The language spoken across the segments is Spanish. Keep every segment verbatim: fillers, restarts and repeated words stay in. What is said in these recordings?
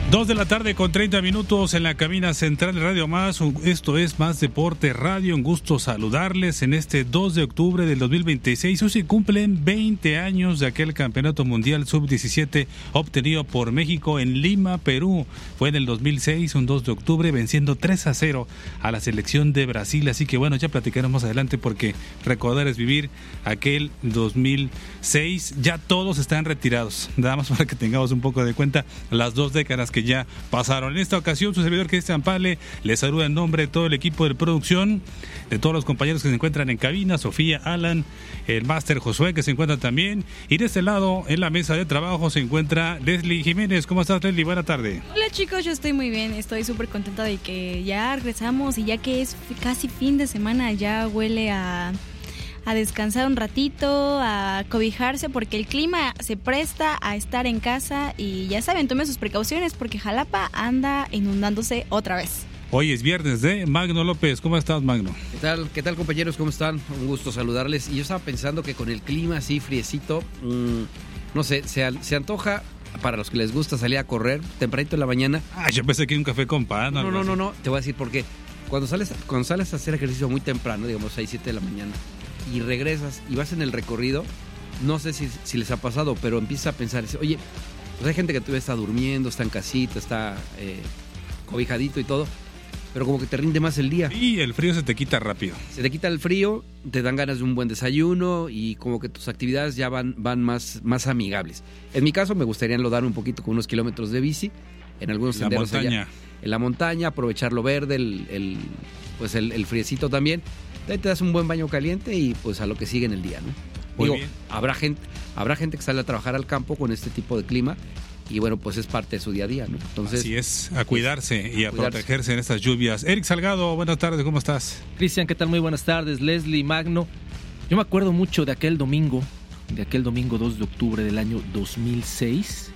Dos de la tarde con treinta minutos en la cabina central de Radio Más. Esto es Más Deporte Radio. Un gusto saludarles en este dos de octubre del dos mil veintiséis. Hoy se cumplen veinte años de aquel campeonato mundial sub diecisiete obtenido por México en Lima, Perú. Fue en el dos mil seis, un dos de octubre, venciendo tres a cero a la selección de Brasil. Así que bueno, ya platicaremos más adelante porque recordar es vivir aquel dos mil seis. Ya todos están retirados. Nada más para que tengamos un poco de cuenta las dos décadas que que ya pasaron. En esta ocasión, su servidor Cristian Pale les saluda en nombre de todo el equipo de producción, de todos los compañeros que se encuentran en cabina, Sofía, Alan, el máster Josué, que se encuentra también, y de este lado, en la mesa de trabajo, se encuentra Leslie Jiménez. ¿Cómo estás, Leslie? Buena tarde. Hola, chicos, yo estoy muy bien, estoy súper contenta de que ya regresamos y ya que es casi fin de semana, ya huele a... a descansar un ratito, a cobijarse, porque el clima se presta a estar en casa y ya saben, tomen sus precauciones porque Jalapa anda inundándose otra vez. Hoy es viernes de Magno López. ¿Cómo estás, Magno? ¿Qué tal? ¿Qué tal, compañeros? ¿Cómo están? Un gusto saludarles. Y yo estaba pensando que con el clima así friecito, mmm, no sé, se, se antoja para los que les gusta salir a correr tempranito en la mañana. Ah, yo pensé que era un café con pan. No, no, no, no, te voy a decir por qué. Cuando sales, cuando sales a hacer ejercicio muy temprano, digamos seis, siete de la mañana, y regresas y vas en el recorrido, no sé si, si les ha pasado, pero empiezas a pensar, oye, pues hay gente que todavía está durmiendo, está en casita, está eh, cobijadito y todo, pero como que te rinde más el día. Y el frío se te quita rápido. Se te quita el frío, te dan ganas de un buen desayuno y como que tus actividades ya van, van más, más amigables. En mi caso me gustaría enlodar un poquito con unos kilómetros de bici, en algunos la senderos montaña. allá, en la montaña, aprovechar lo verde, el, el, pues el, el friecito también. Ahí te das un buen baño caliente y pues a lo que sigue en el día, ¿no? Muy Digo, bien. habrá gente, habrá gente que sale a trabajar al campo con este tipo de clima y bueno, pues es parte de su día a día, ¿no? Entonces, así es, a cuidarse y a cuidarse. protegerse en estas lluvias. Eric Salgado, buenas tardes, ¿cómo estás? Cristian, ¿qué tal? Muy buenas tardes. Leslie, Magno. Yo me acuerdo mucho de aquel domingo, de aquel domingo dos de octubre del año dos mil seis,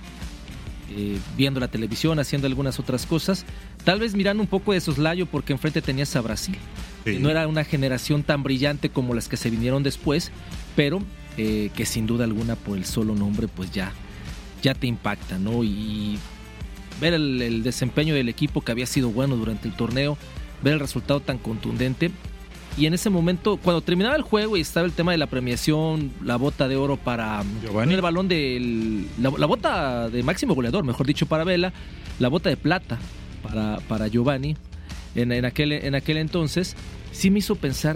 eh, viendo la televisión, haciendo algunas otras cosas, tal vez mirando un poco de soslayo porque enfrente tenías a Brasil. Sí. No era una generación tan brillante como las que se vinieron después, pero eh, que sin duda alguna por el solo nombre pues ya, ya te impacta, ¿no? Y ver el, el desempeño del equipo que había sido bueno durante el torneo, ver el resultado tan contundente. Y en ese momento, cuando terminaba el juego y estaba el tema de la premiación, la bota de oro para Giovanni, el balón del, la, la bota de máximo goleador, mejor dicho, para Vela, la bota de plata para, para Giovanni, en, en, aquel, en aquel entonces, sí me hizo pensar,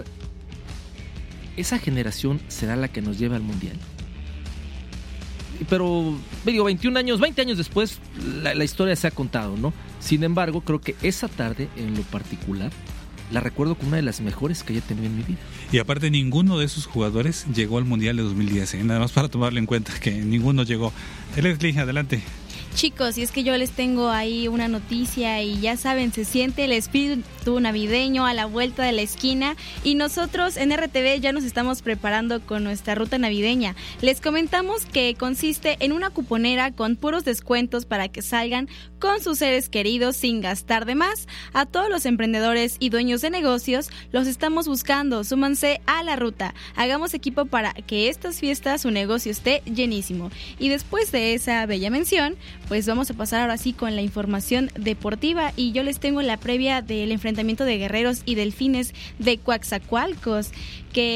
¿esa generación será la que nos lleve al Mundial? Pero, digo, veintiún años, veinte años después, la, la historia se ha contado, ¿no? Sin embargo, creo que esa tarde, en lo particular, la recuerdo como una de las mejores que haya tenido en mi vida. y aparte ninguno de esos jugadores llegó al Mundial de dos mil diez, ¿eh? Nada más para tomarlo en cuenta que ninguno llegó. Leslie, adelante. Chicos, y es que yo les tengo ahí una noticia y ya saben, se siente el espíritu navideño a la vuelta de la esquina y nosotros en R T V ya nos estamos preparando con nuestra ruta navideña. Les comentamos que consiste en una cuponera con puros descuentos para que salgan con sus seres queridos sin gastar de más. A todos los emprendedores y dueños de negocios los estamos buscando, súmanse a la ruta. Hagamos equipo para que estas fiestas su negocio esté llenísimo. Y después de esa bella mención, pues vamos a pasar ahora sí con la información deportiva y yo les tengo la previa del enfrentamiento de Guerreros y Delfines de Coatzacoalcos, que